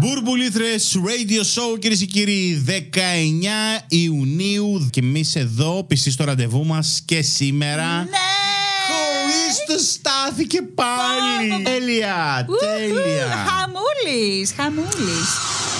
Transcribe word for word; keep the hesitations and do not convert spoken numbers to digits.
Μπουρμπουλήθρες Radio Show, κυρίες και κύριοι, δεκαεννιά Ιουνίου. Και εμείς εδώ, πιστοί στο ραντεβού μας και σήμερα. Ναι! Χωρίς το Στάθη και πάλι. Πάμε. Τέλεια, τέλεια. Χαμούλης, χαμούλης.